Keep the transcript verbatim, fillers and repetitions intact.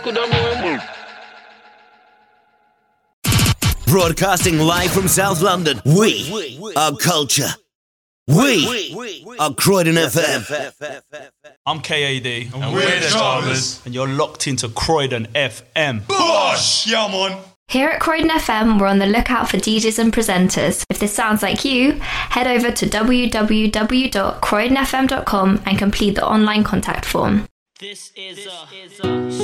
Broadcasting live from South London, we are culture. We are Croydon F M. I'm K A D. And, and we're, we're the Chalmers. And you're locked into Croydon F M. Bosh! Yeah, man. Here at Croydon F M, we're on the lookout for D Js and presenters. If this sounds like you, head over to w w w dot croydon f m dot com and complete the online contact form. This is a...